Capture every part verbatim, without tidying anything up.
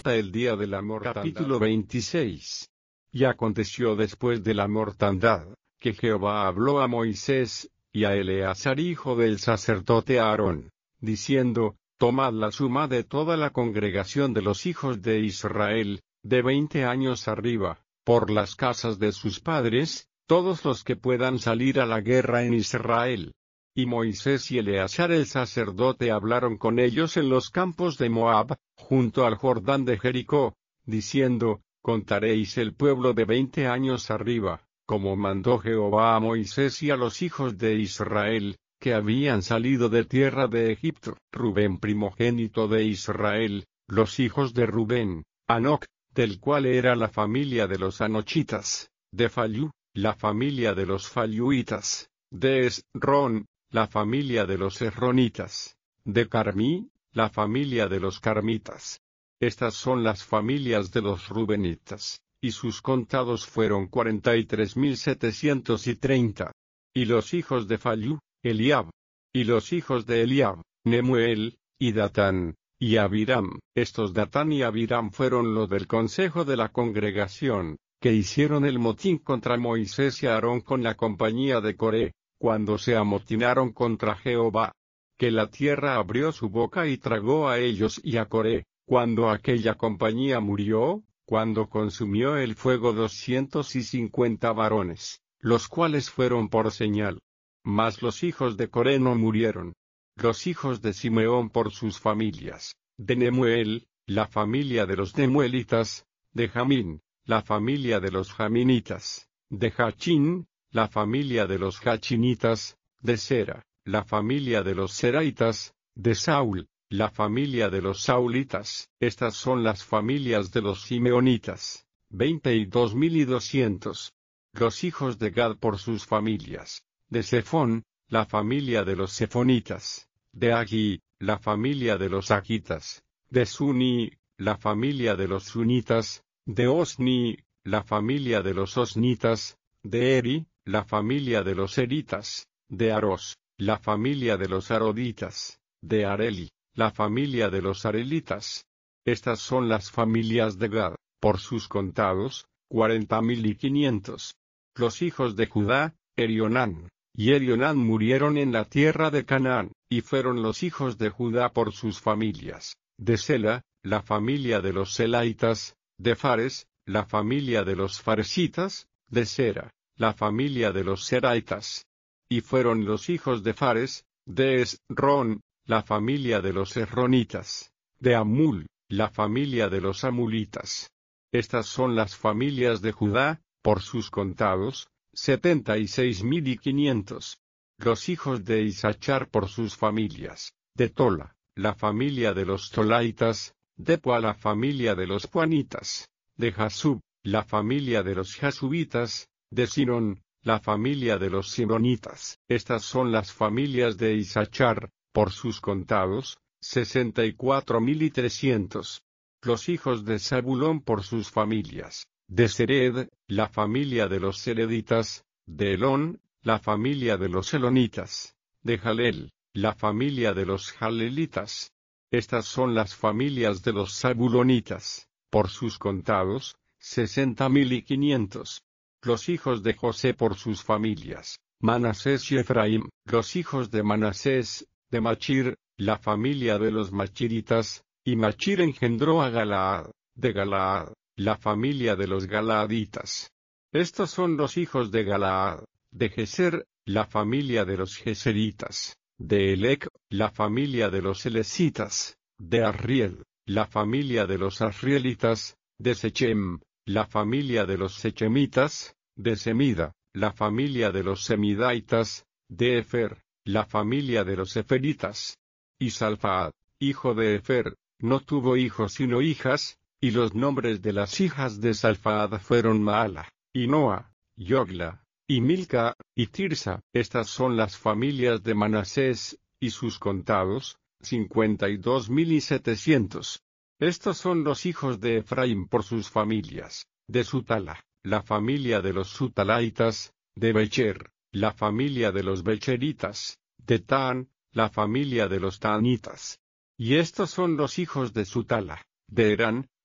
hasta el día de la mortandad. Capítulo veintiséis. Y aconteció después de la mortandad, que Jehová habló a Moisés, y a Eleazar hijo del sacerdote Aarón, diciendo, tomad la suma de toda la congregación de los hijos de Israel, de veinte años arriba, por las casas de sus padres, todos los que puedan salir a la guerra en Israel. Y Moisés y Eleazar el sacerdote hablaron con ellos en los campos de Moab, junto al Jordán de Jericó, diciendo, contaréis el pueblo de veinte años arriba, como mandó Jehová a Moisés y a los hijos de Israel, que habían salido de tierra de Egipto. Rubén primogénito de Israel, los hijos de Rubén, Anoc, del cual era la familia de los anochitas, de Fallu, la familia de los falluitas, de Esrón, la familia de los esronitas, de Carmí, la familia de los carmitas. Estas son las familias de los rubenitas, y sus contados fueron cuarenta y tres mil setecientos y treinta. Y los hijos de Fallu, Eliab. Y los hijos de Eliab, Nemuel, y Datán, y Abiram. Estos Datán y Abiram fueron los del consejo de la congregación, que hicieron el motín contra Moisés y Aarón con la compañía de Coré, cuando se amotinaron contra Jehová. Que la tierra abrió su boca y tragó a ellos y a Coré, cuando aquella compañía murió, cuando consumió el fuego doscientos y cincuenta varones, los cuales fueron por señal. Mas los hijos de Coré no murieron. Los hijos de Simeón por sus familias, de Nemuel, la familia de los nemuelitas, de Jamín, la familia de los jaminitas, de Jachín, la familia de los jachinitas, de Sera, la familia de los seraitas, de Saúl, la familia de los saulitas. Estas son las familias de los simeonitas, veinte y dos mil y doscientos. Los hijos de Gad por sus familias, de Sefón, la familia de los sefonitas, de Agi, la familia de los agitas, de Suni, la familia de los sunitas, de Osni, la familia de los osnitas, de Eri, la familia de los eritas, de Aros, la familia de los aroditas, de Areli, la familia de los arelitas. Estas son las familias de Gad, por sus contados, cuarenta mil y quinientos. Los hijos de Judá, Erionán y Erionán murieron en la tierra de Canaán, y fueron los hijos de Judá por sus familias, de Sela, la familia de los selaitas, de Fares, la familia de los faresitas, de Sera, la familia de los seraitas. Y fueron los hijos de Fares, de Esrón, la familia de los esronitas, de Amul, la familia de los amulitas. Estas son las familias de Judá, por sus contados, setenta y seis mil y quinientos. Los hijos de Isachar por sus familias, de Tola, la familia de los tolaitas, de Pua la familia de los puanitas, de Jasub, la familia de los jasubitas, de Sinón, la familia de los simonitas. Estas son las familias de Isachar, por sus contados, sesenta y cuatro mil y trescientos. Los hijos de Zabulón por sus familias, de Sered, la familia de los sereditas, de Elón, la familia de los elonitas, de Jalel, la familia de los jalelitas. Estas son las familias de los zabulonitas, por sus contados, sesenta mil y quinientos. Los hijos de José por sus familias, Manasés y Efraín. Los hijos de Manasés, de Machir, la familia de los machiritas, y Machir engendró a Galaad, de Galaad, la familia de los galaaditas. Estos son los hijos de Galaad, de Geser, la familia de los geseritas, de Elec, la familia de los elecitas, de Arriel, la familia de los arrielitas, de Sechem, la familia de los sechemitas, de Semida, la familia de los semidaitas, de Efer, la familia de los eferitas. Y Salfaad, hijo de Efer, no tuvo hijos sino hijas, y los nombres de las hijas de Salfaad fueron Maala, y Noa, Yogla, y Milca, y Tirsa. Estas son las familias de Manasés, y sus contados, cincuenta y dos mil y setecientos. Estos son los hijos de Efraín por sus familias, de Sutala, la familia de los sutalaitas, de Becher, la familia de los becheritas, de Tan, la familia de los tanitas. Y estos son los hijos de Sutala, de Herán,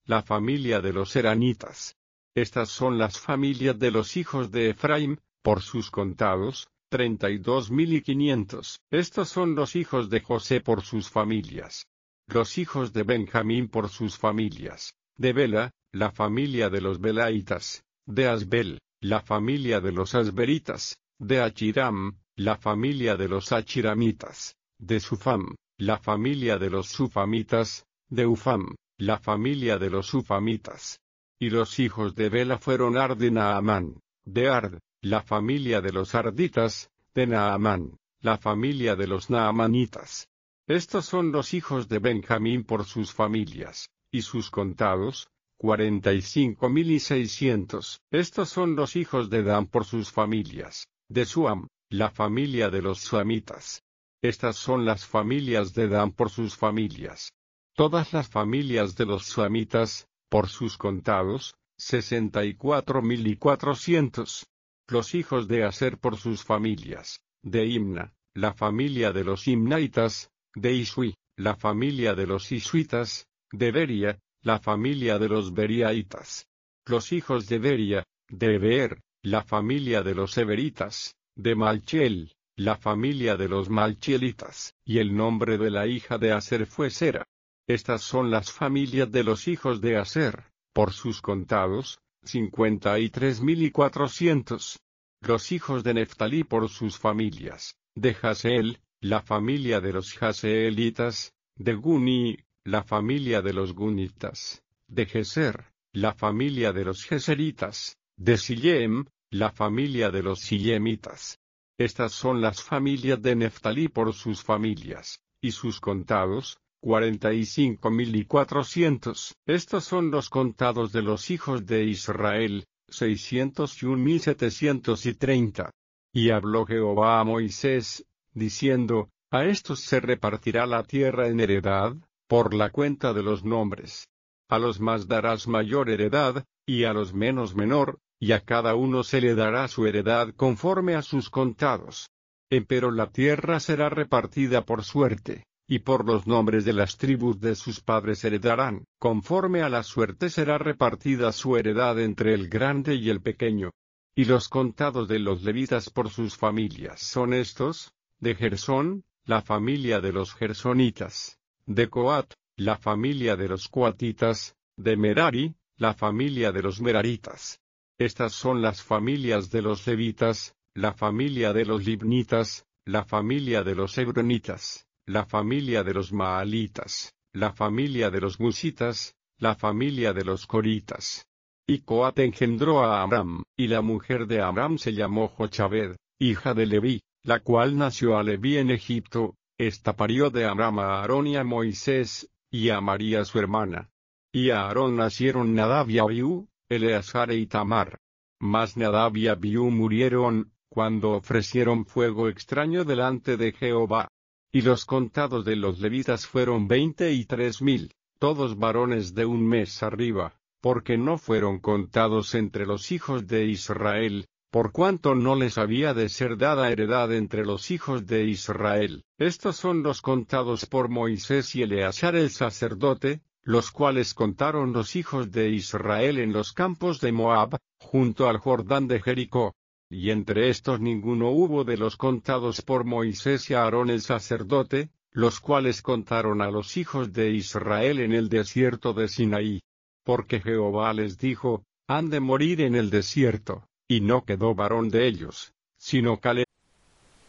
la familia de los Eranitas. Estas son las familias de los hijos de Efraín, por sus contados, treinta y dos mil y quinientos. Estos son los hijos de José por sus familias. Los hijos de Benjamín por sus familias. De Bela, la familia de los Belaitas. De Asbel, la familia de los Asberitas. De Achiram, la familia de los Achiramitas. De Sufam, la familia de los Sufamitas. De Ufam, la familia de los Ufamitas. Y los hijos de Bela fueron Ard y Naamán. De Ard, la familia de los Arditas. De Naamán, la familia de los Naamanitas. Estos son los hijos de Benjamín por sus familias, y sus contados, cuarenta y cinco mil y seiscientos. Estos son los hijos de Dan por sus familias. De Suam, la familia de los Suamitas. Estas son las familias de Dan por sus familias. Todas las familias de los Suamitas, por sus contados, sesenta y cuatro mil y cuatrocientos. Los hijos de Aser por sus familias. De Imna, la familia de los Imnaitas. De Isui, la familia de los Isuitas. De Beria, la familia de los Beriaitas. Los hijos de Beria. De Eber, la familia de los Eberitas. De Malchiel, la familia de los Malchielitas. Y el nombre de la hija de Aser fue Sera. Estas son las familias de los hijos de Aser, por sus contados, cincuenta y tres mil y cuatrocientos. Los hijos de Neftalí por sus familias. De Jaseel, la familia de los Jaseelitas. De Guni, la familia de los Gunitas. De Geser, la familia de los Geseritas. De Sillem, la familia de los Sillemitas. Estas son las familias de Neftalí por sus familias, y sus contados, cuarenta y cinco mil y cuatrocientos. Estos son los contados de los hijos de Israel, seiscientos y un mil setecientos y treinta. Y habló Jehová a Moisés, diciendo, a estos se repartirá la tierra en heredad, por la cuenta de los nombres. A los más darás mayor heredad, y a los menos menor, y a cada uno se le dará su heredad conforme a sus contados. Empero la tierra será repartida por suerte, y por los nombres de las tribus de sus padres heredarán. Conforme a la suerte será repartida su heredad entre el grande y el pequeño. Y los contados de los levitas por sus familias son estos: de Gersón, la familia de los gersonitas. De Coat, la familia de los coatitas. De Merari, la familia de los meraritas. Estas son las familias de los levitas, la familia de los libnitas, la familia de los hebronitas, la familia de los maalitas, la familia de los musitas, la familia de los coritas. Y Coat engendró a Amram, y la mujer de Amram se llamó Jochabed, hija de Leví, la cual nació a Leví en Egipto. Esta parió de Amram a Aarón y a Moisés, y a María su hermana. Y a Aarón nacieron Nadab y Abiú, Eleazar e Itamar. Mas Nadab y Abiú murieron, cuando ofrecieron fuego extraño delante de Jehová. Y los contados de los levitas fueron veinte y tres mil, todos varones de un mes arriba, porque no fueron contados entre los hijos de Israel, por cuanto no les había de ser dada heredad entre los hijos de Israel. Estos son los contados por Moisés y Eleazar el sacerdote, los cuales contaron los hijos de Israel en los campos de Moab, junto al Jordán de Jericó. Y entre estos ninguno hubo de los contados por Moisés y Aarón el sacerdote, los cuales contaron a los hijos de Israel en el desierto de Sinaí. Porque Jehová les dijo, han de morir en el desierto, y no quedó varón de ellos, sino Caleb.